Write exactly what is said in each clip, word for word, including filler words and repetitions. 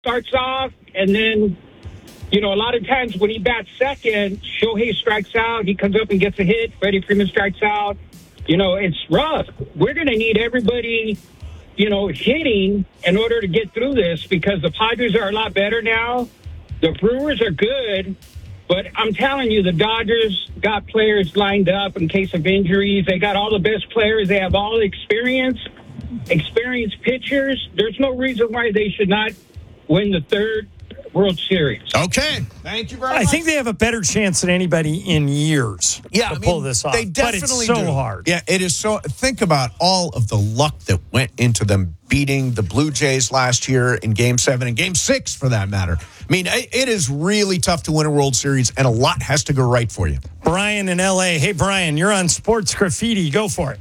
starts off, and then, you know, a lot of times when he bats second, Shohei strikes out. He comes up and gets a hit. Freddie Freeman strikes out. You know, it's rough. We're going to need everybody, you know, hitting in order to get through this because the Padres are a lot better now. The Brewers are good. But I'm telling you, the Dodgers got players lined up in case of injuries. They got all the best players. They have all the experience, experienced pitchers. There's no reason why they should not win the third World Series. Okay. Thank you very I much. I think they have a better chance than anybody in years yeah, to I mean, pull this off. They definitely but it's so do. hard. Yeah, it is so. Think about all of the luck that went into them beating the Blue Jays last year in Game seven and Game six, for that matter. I mean, it is really tough to win a World Series, and a lot has to go right for you. Brian in L A. Hey, Brian, you're on Sports Graffiti. Go for it.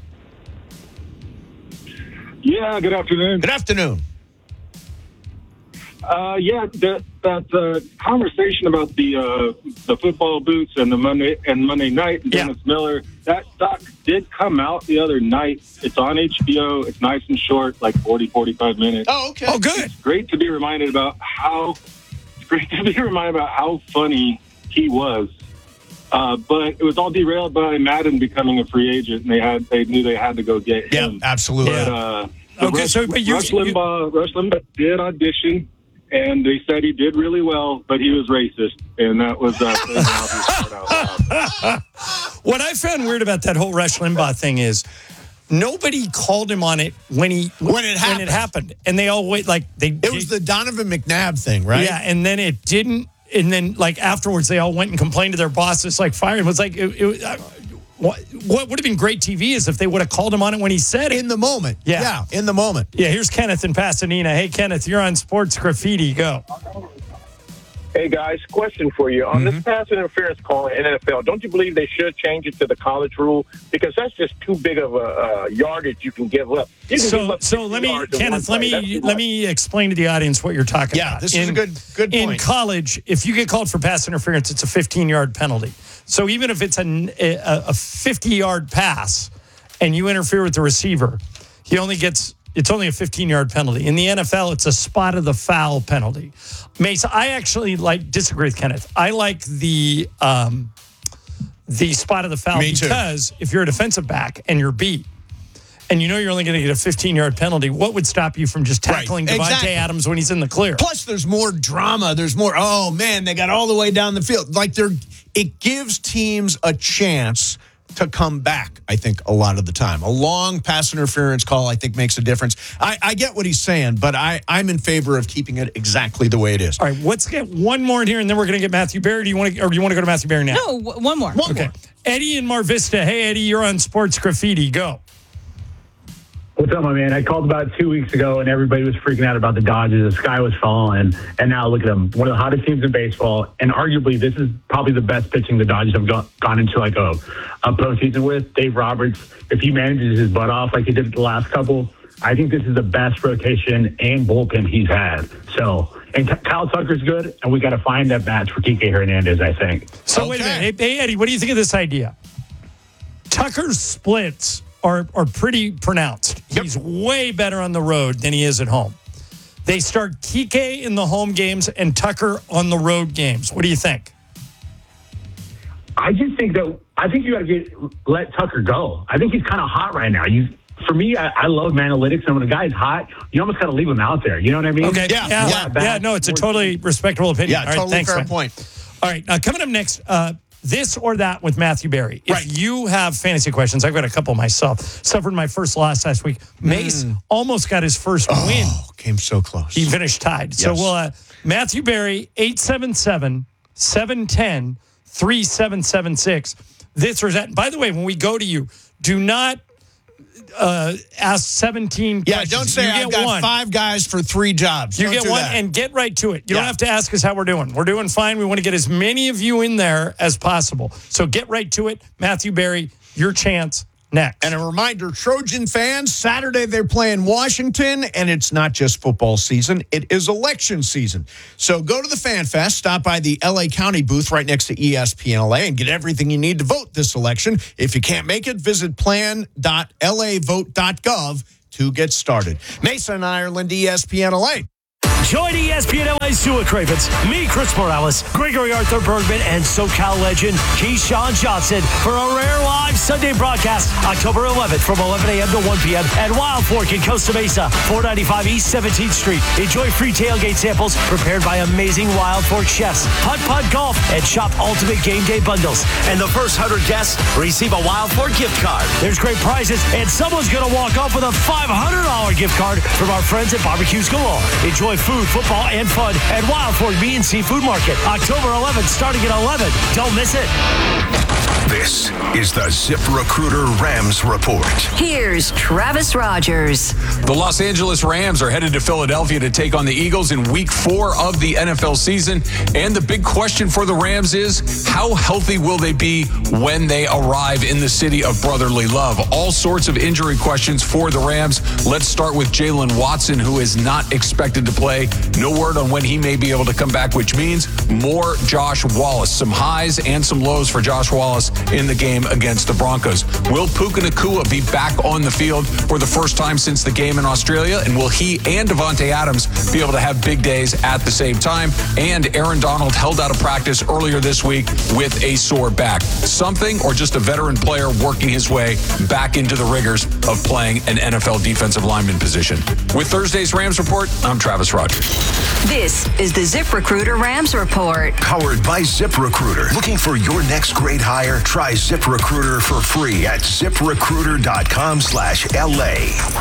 Yeah, good afternoon. Good afternoon. Uh, yeah, that that uh, conversation about the uh, the football boots and the Monday and Monday night and Yeah. Dennis Miller, that doc did come out the other night. It's on H B O. It's nice and short, like forty, forty-five minutes. Oh, okay. Oh, good. Great to be reminded about how it's great to be reminded about how funny he was. Uh, but it was all derailed by Madden becoming a free agent, and they had they knew they had to go get Yeah, him. absolutely. But, uh, the Okay, Rush, so, but you- Rush Limbaugh, Rush Limbaugh did audition, and they said he did really well, but he was racist, and that was uh, pretty obvious part out loud. What I found weird about that whole Rush Limbaugh thing is nobody called him on it when he When it happened. when it happened, and they all wait like they. It was the Donovan McNabb thing, right? Yeah, and then it didn't. And then, like, afterwards, they all went and complained to their bosses, like, fired him. It was like, it, it, uh, what, what would have been great T V is if they would have called him on it when he said it. In the moment. Yeah. Yeah, in the moment. Yeah, here's Kenneth in Pasadena. Hey, Kenneth, you're on Sports Graffiti. Go. Hey, guys, question for you. On Mm-hmm. this pass interference call in N F L, don't you believe they should change it to the college rule? Because that's just too big of a uh, yardage you can give up. You can give So, up so sixty let me, yards in Kenneth, one let play. That's me too let much. me explain to the audience what you're talking Yeah, about. this is a good- good In point. college, if you get called for pass interference, it's a fifteen-yard penalty. So even if it's a, a fifty-yard pass and you interfere with the receiver, he only gets it's only a fifteen-yard penalty. In the N F L, it's a spot of the foul penalty. Mace, I actually like disagree with Kenneth. I like the um, the spot of the foul Me too. because if you're a defensive back and you're beat, and you know you're only going to get a fifteen-yard penalty, what would stop you from just tackling Right, Devontae exactly. Adams when he's in the clear? Plus, there's more drama. There's more, oh, man, they got all the way down the field. Like, they're, it gives teams a chance to come back, I think, a lot of the time. A long pass interference call, I think, makes a difference. I, I get what he's saying, but I, I'm in favor of keeping it exactly the way it is. All right, let's get one more in here, and then we're going to get Matthew Berry. Do you want to, or do you want to go to Matthew Berry now? No, w- one more. One Okay. more. Eddie in Mar Vista. Hey, Eddie, you're on Sports Graffiti. Go. What's up, my man? I called about two weeks ago, and everybody was freaking out about the Dodgers. The sky was falling, and now look at them. One of the hottest teams in baseball, and arguably this is probably the best pitching the Dodgers have go- gone into like a, a postseason with. Dave Roberts, if he manages his butt off like he did the last couple, I think this is the best rotation and bullpen he's had. So, and T- Kyle Tucker's good, and we got to find that match for Kike Hernandez, I think. So wait a Okay. minute. Hey, hey, Eddie, what do you think of this idea? Tucker's splits are are pretty pronounced. Yep. He's way better on the road than he is at home. They start Kike in the home games and Tucker on the road games. What do you think? I just think that I think you got to get let Tucker go. I think he's kind of hot right now. You, for me, I, I love analytics, and when a guy's hot, you almost got to leave him out there. You know what I mean? Okay. Yeah, Yeah. yeah, Yeah. yeah no, it's a totally respectable opinion. Yeah, All right, totally thanks, fair man. point. All right. Uh, coming up next, uh, this or that with Matthew Berry. If Right. you have fantasy questions, I've got a couple myself. Suffered my first loss last week. Mace almost got his first win. Oh, came so close. He finished tied. So Yes. we'll, uh, Matthew Berry, eight seven seven, seven one zero, three seven seven six. This or that. By the way, when we go to you, do not uh, ask seventeen Yeah, questions. don't say you I've get got one. five guys for three jobs. You Don't get do one that. and get right to it. You don't Yeah. have to ask us how we're doing. We're doing fine. We want to get as many of you in there as possible. So get right to it. Matthew Berry, your chance next. And a reminder, Trojan fans, Saturday they're playing Washington, and it's not just football season, it is election season. So go to the Fan Fest, stop by the L A County booth right next to E S P N L A and get everything you need to vote this election. If you can't make it, visit plan dot l a vote dot gov to get started. Mason and Ireland, E S P N L A. Join E S P N L A Sua Cravens, me, Chris Morales, Gregory Arthur Bergman, and SoCal legend Keyshawn Johnson for a rare live Sunday broadcast October eleventh from eleven a.m. to one p.m. at Wild Fork in Costa Mesa, four ninety-five East seventeenth Street. Enjoy free tailgate samples prepared by amazing Wild Fork chefs, putt-putt golf, and shop ultimate game day bundles. And the first one hundred guests receive a Wild Fork gift card. There's great prizes, and someone's going to walk off with a five hundred dollars gift card from our friends at Barbecues Galore. Enjoy food, football, and fun at Wild Fork Meat and Seafood Market, October eleventh, starting at eleven. Don't miss it. This is the ZipRecruiter Rams Report. Here's Travis Rogers. The Los Angeles Rams are headed to Philadelphia to take on the Eagles in week four of the N F L season. And the big question for the Rams is, how healthy will they be when they arrive in the city of brotherly love? All sorts of injury questions for the Rams. Let's start with Jalen Watson, who is not expected to play. No word on when he may be able to come back, which means more Josh Wallace. Some highs and some lows for Josh Wallace in the game against the Broncos. Will Puka Nacua be back on the field for the first time since the game in Australia? And will he and Devontae Adams be able to have big days at the same time? And Aaron Donald held out of practice earlier this week with a sore back. Something, or just a veteran player working his way back into the rigors of playing an N F L defensive lineman position. With Thursday's Rams Report, I'm Travis Rogers. This is the ZipRecruiter Rams Report. Powered by ZipRecruiter. Looking for your next great hire? Try ZipRecruiter for free at ZipRecruiter.com slash LA.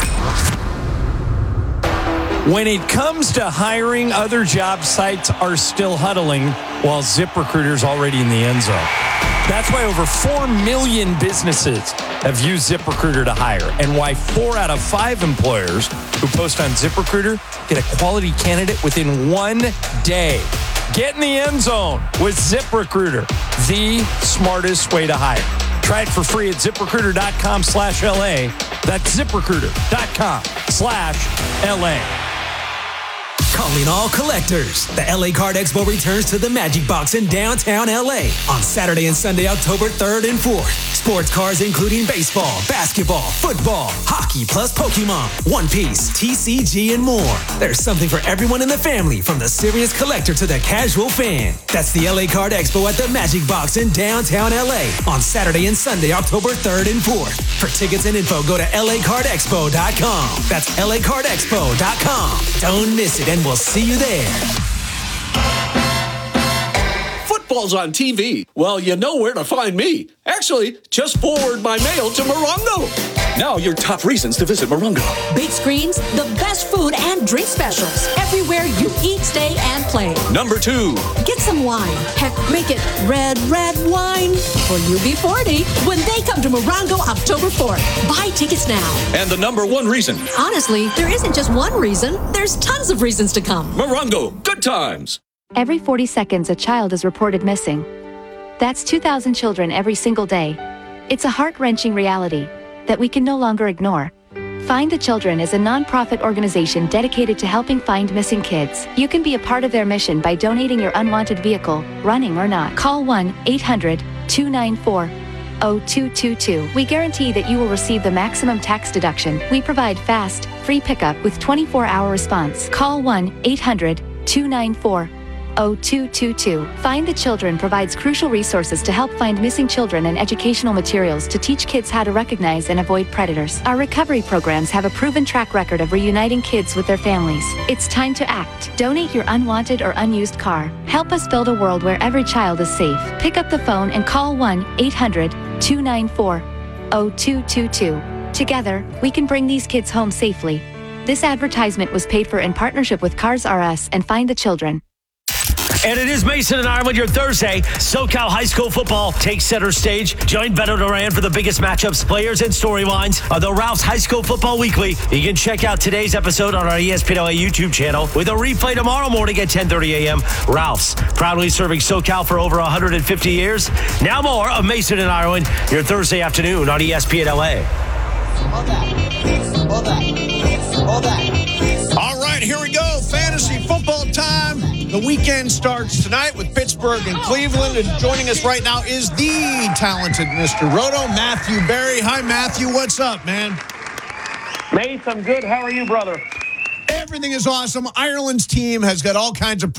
When it comes to hiring, other job sites are still huddling while ZipRecruiter's already in the end zone. That's why over four million businesses have used ZipRecruiter to hire, and why four out of five employers who post on ZipRecruiter get a quality candidate within one day. Get in the end zone with ZipRecruiter, the smartest way to hire. Try it for free at ZipRecruiter.com slash LA. That's ZipRecruiter.com slash LA. Calling all collectors. The L A Card Expo returns to the Magic Box in downtown L A on Saturday and Sunday, October third and fourth. Sports cards including baseball, basketball, football, hockey, plus Pokemon, One Piece, T C G, and more. There's something for everyone in the family, from the serious collector to the casual fan. That's the L A Card Expo at the Magic Box in downtown L A on Saturday and Sunday, October third and fourth. For tickets and info, go to L A Card Expo dot com. That's L A Card Expo dot com. Don't miss it, and we'll see you there. Football's on T V. Well, you know where to find me. Actually, just forward my mail to Morongo. Now your top reasons to visit Morongo. Big screens, the best food and drink specials. Everywhere you eat, stay, and play. Number two. Get some wine. Heck, make it red, red wine for U B forty when they come to Morongo October fourth. Buy tickets now. And the number one reason. Honestly, there isn't just one reason. There's tons of reasons to come. Morongo, good times. Every forty seconds, a child is reported missing. That's two thousand children every single day. It's a heart-wrenching reality that we can no longer ignore. Find the Children is a non-profit organization dedicated to helping find missing kids. You can be a part of their mission by donating your unwanted vehicle, running or not. Call one eight hundred two nine four zero two two two. We guarantee that you will receive the maximum tax deduction. We provide fast, free pickup with twenty-four hour response. Call one eight hundred two nine four zero two two two. Find the Children provides crucial resources to help find missing children and educational materials to teach kids how to recognize and avoid predators. Our recovery programs have a proven track record of reuniting kids with their families. It's time to act. Donate your unwanted or unused car. Help us build a world where every child is safe. Pick up the phone and call one eight hundred two nine four zero two two two. Together, we can bring these kids home safely. This advertisement was paid for in partnership with Cars R Us and Find the Children. And it is Mason and Ireland, your Thursday. SoCal High School football takes center stage. Join Beto Duran for the biggest matchups, players, and storylines of the Ralph's High School Football Weekly. You can check out today's episode on our E S P N L A YouTube channel with a replay tomorrow morning at ten thirty a.m. Ralph's, proudly serving SoCal for over one hundred fifty years. Now more of Mason and Ireland, your Thursday afternoon on E S P N L A. All that. All that. All that. All right, here we go. Fantasy football time. The weekend starts tonight with Pittsburgh and Cleveland, and joining us right now is the talented Mister Roto, Matthew Berry. Hi, Matthew. What's up, man? Mace, I'm good. How are you, brother? Everything is awesome. Ireland's team has got all kinds of